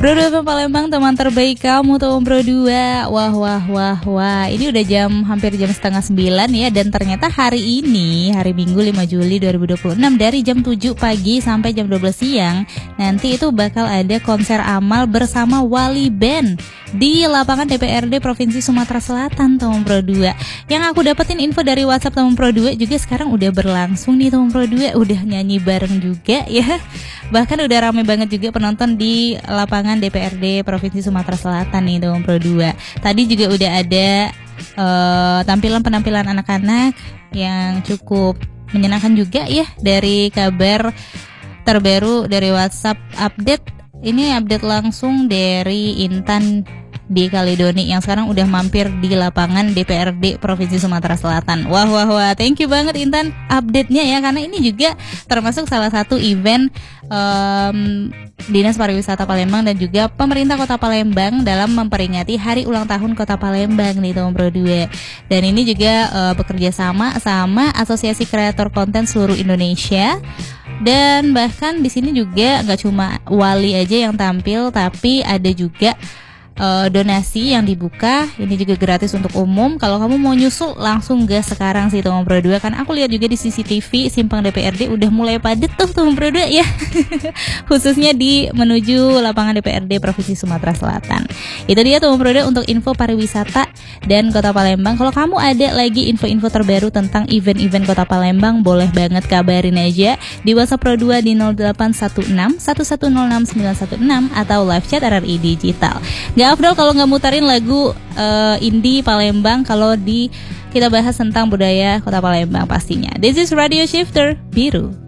Bro 2 Palembang, teman terbaik kamu Tom Bro 2. Wah. Ini udah hampir jam setengah 9 ya. Dan ternyata hari ini, hari Minggu 5 Juli 2026, dari jam 7 pagi sampai jam 12 siang, nanti itu bakal ada konser amal bersama Wali Band di lapangan DPRD Provinsi Sumatera Selatan, Tom Bro 2. Yang aku dapetin info dari WhatsApp Tom Bro 2 juga sekarang udah berlangsung nih Tom Bro 2. Udah nyanyi bareng juga ya. Bahkan udah rame banget juga penonton di lapangan DPRD Provinsi Sumatera Selatan nih Tom Bro 2. Tadi juga udah ada penampilan anak-anak yang cukup menyenangkan juga ya. Dari kabar terbaru dari WhatsApp update, ini update langsung dari Intan di Kaledoni yang sekarang udah mampir di lapangan DPRD Provinsi Sumatera Selatan. Wah, thank you banget Intan update-nya ya, karena ini juga termasuk salah satu event Dinas Pariwisata Palembang dan juga pemerintah Kota Palembang dalam memperingati hari ulang tahun Kota Palembang nih Tom Bro 2. Dan ini juga bekerja sama Asosiasi Kreator Konten Seluruh Indonesia. Dan bahkan di sini juga nggak cuma Wali aja yang tampil, tapi ada juga donasi yang dibuka. Ini juga gratis untuk umum. Kalau kamu mau nyusul langsung gas sekarang sih Tom Bro 2. Kan aku lihat juga di CCTV simpang DPRD udah mulai padat tuh Tom Bro 2 ya. Khususnya di menuju lapangan DPRD Provinsi Sumatera Selatan. Itu dia Tom Bro 2 untuk info pariwisata dan Kota Palembang. Kalau kamu ada lagi info-info terbaru tentang event-event Kota Palembang, boleh banget kabarin aja di WhatsApp Pro 2 di 0816 1106 916 atau live chat RRI Digital. Gak afdol kalau nggak muterin lagu indie Palembang kalau kita bahas tentang budaya Kota Palembang pastinya. This is Radio Shifter Biru.